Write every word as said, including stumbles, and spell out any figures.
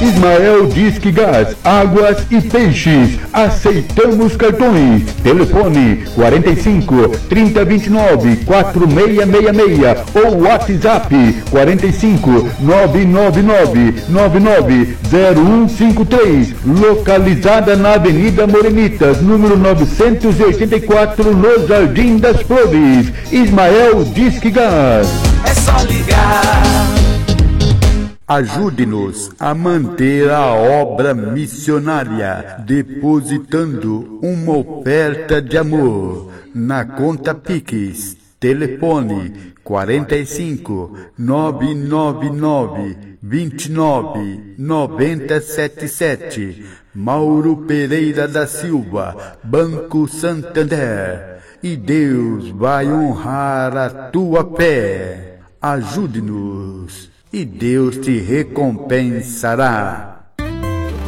Ismael Disque Gás, águas e peixes. Aceitamos cartões. Telefone quarenta e cinco, trinta, vinte e nove, quatro seis seis seis ou WhatsApp quarenta e cinco, nove nove nove, nove nove zero um cinco três. Localizada na Avenida Morenitas, número novecentos e oitenta e quatro, no Jardim das Flores. Ismael Disque Gás. É só ligar. Ajude-nos a manter a obra missionária, depositando uma oferta de amor na conta Pix. Telefone quarenta e cinco, nove nove nove, vinte e nove, noventa e sete sete. Mauro Pereira da Silva, Banco Santander. E Deus vai honrar a tua fé. Ajude-nos e Deus te recompensará.